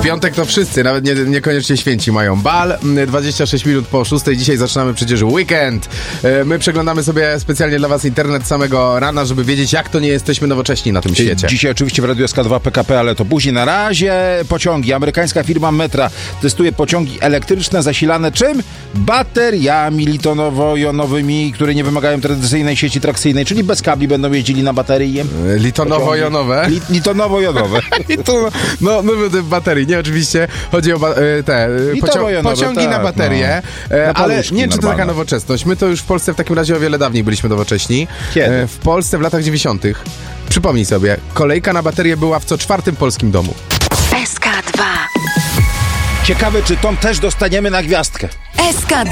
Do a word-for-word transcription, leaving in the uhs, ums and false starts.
W piątek to wszyscy, nawet nie, niekoniecznie święci mają bal. dwadzieścia sześć minut po szóstej. Dzisiaj zaczynamy przecież weekend. My przeglądamy sobie specjalnie dla was internet samego rana, żeby wiedzieć, jak to nie jesteśmy nowocześni na tym świecie. Dzisiaj oczywiście w Radiu S K dwa P K P, ale to później. Na razie pociągi. Amerykańska firma Metra testuje pociągi elektryczne zasilane czym? Bateriami litonowo-jonowymi, które nie wymagają tradycyjnej sieci trakcyjnej, czyli bez kabli będą jeździli na baterii. Litonowo-jonowe? Li, litonowo-jonowe. Lito, no, no, no, baterii, nie oczywiście. Chodzi o ba- te pocią- pociągi tak, na baterie, no. na ale nie wiem, czy to taka nowoczesność. My to już w Polsce w takim razie o wiele dawniej byliśmy nowocześni. Kiedy? W Polsce w latach dziewięćdziesiątych. Przypomnij sobie, kolejka na baterię była w co czwartym polskim domu. S K dwa. Ciekawe, czy Tom też dostaniemy na gwiazdkę. S K